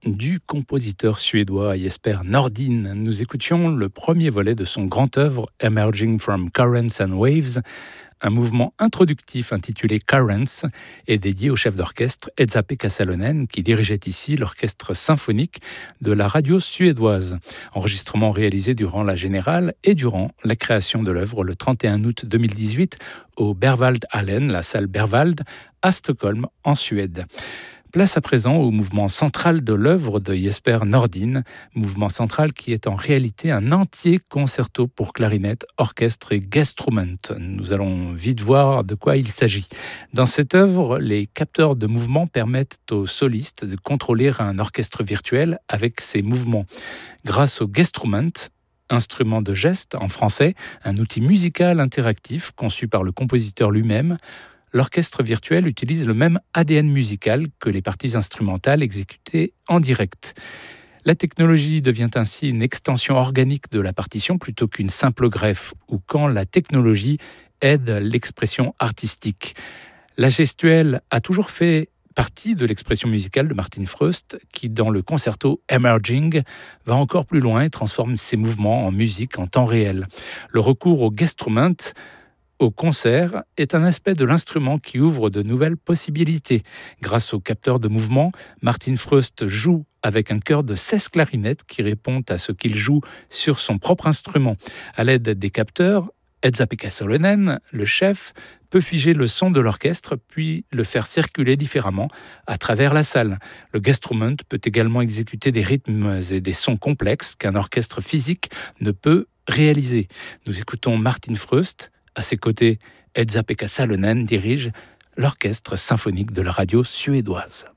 Du compositeur suédois Jesper Nordin, nous écoutions le premier volet de son grand œuvre Emerging from Currents and Waves, un mouvement introductif intitulé Currents est dédié au chef d'orchestre Esa-Pekka Salonen qui dirigeait ici l'orchestre symphonique de la radio suédoise. Enregistrement réalisé durant la Générale et durant la création de l'œuvre le 31 août 2018 au Berwaldhallen, la salle Berwald, à Stockholm, en Suède. Place à présent au mouvement central de l'œuvre de Jesper Nordin, mouvement central qui est en réalité un entier concerto pour clarinette, orchestre et gestrument. Nous allons vite voir de quoi il s'agit. Dans cette œuvre, les capteurs de mouvement permettent aux solistes de contrôler un orchestre virtuel avec ses mouvements. Grâce au gestrument, instrument de geste en français, un outil musical interactif conçu par le compositeur lui-même, l'orchestre virtuel utilise le même ADN musical que les parties instrumentales exécutées en direct. La technologie devient ainsi une extension organique de la partition plutôt qu'une simple greffe, ou quand la technologie aide l'expression artistique. La gestuelle a toujours fait partie de l'expression musicale de Martin Fröst, qui, dans le concerto Emerging, va encore plus loin et transforme ses mouvements en musique en temps réel. Le recours au gestrument au concert est un aspect de l'instrument qui ouvre de nouvelles possibilités. Grâce au capteur de mouvement, Martin Fröst joue avec un chœur de 16 clarinettes qui répond à ce qu'il joue sur son propre instrument. À l'aide des capteurs, Esa-Pekka Salonen, le chef, peut figer le son de l'orchestre puis le faire circuler différemment à travers la salle. Le gestrument peut également exécuter des rythmes et des sons complexes qu'un orchestre physique ne peut réaliser. Nous écoutons Martin Fröst. À ses côtés, Esa-Pekka Salonen dirige l'orchestre symphonique de la radio suédoise.